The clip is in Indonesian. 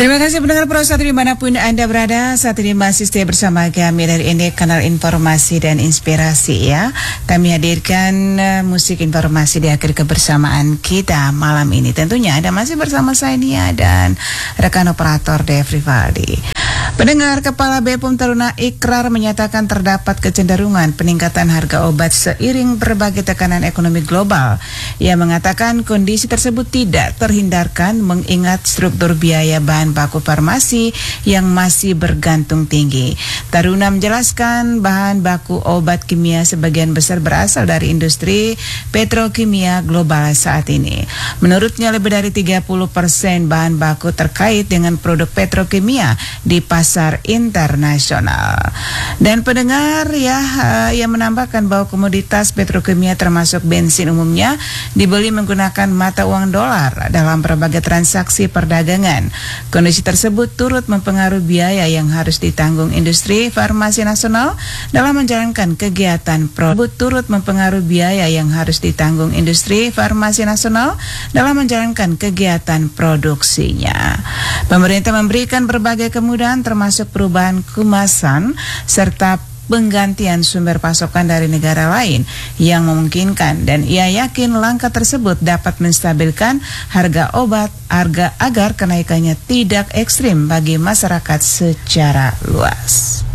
Terima kasih pendengar Pro 1 dimanapun Anda berada. Saat ini masih stay bersama kami dari ini kanal informasi dan inspirasi ya. Kami hadirkan musik informasi di akhir kebersamaan kita malam ini. Tentunya Anda masih bersama saya Nia dan rekan operator Dev Rivaldi. Pendengar, Kepala BPOM Taruna Ikrar menyatakan terdapat kecenderungan peningkatan harga obat seiring berbagai tekanan ekonomi global. Ia mengatakan kondisi tersebut tidak terhindarkan mengingat struktur biaya bahan baku farmasi yang masih bergantung tinggi. Taruna menjelaskan bahan baku obat kimia sebagian besar berasal dari industri petrokimia global saat ini. Menurutnya lebih dari 30% bahan baku terkait dengan produk petrokimia di pasar internasional. Dan pendengar ya, ia menambahkan bahwa komoditas petrokimia termasuk bensin umumnya dibeli menggunakan mata uang dolar dalam berbagai transaksi perdagangan. Kondisi tersebut turut mempengaruhi biaya yang harus ditanggung industri farmasi nasional dalam menjalankan kegiatan produksinya. Pemerintah memberikan berbagai kemudahan termasuk perubahan kemasan serta penggantian sumber pasokan dari negara lain yang memungkinkan, dan ia yakin langkah tersebut dapat menstabilkan harga obat agar kenaikannya tidak ekstrim bagi masyarakat secara luas.